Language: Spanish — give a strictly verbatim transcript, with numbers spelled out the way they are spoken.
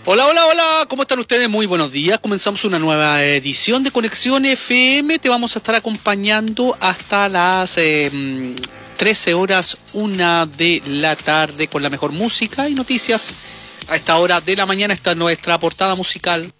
Hola, hola, hola, ¿cómo están ustedes? Muy buenos días. Comenzamos una nueva edición de Conexión F M. Te vamos a estar acompañando hasta las eh, trece horas, una de la tarde, con la mejor música y noticias. A esta hora de la mañana está nuestra portada musical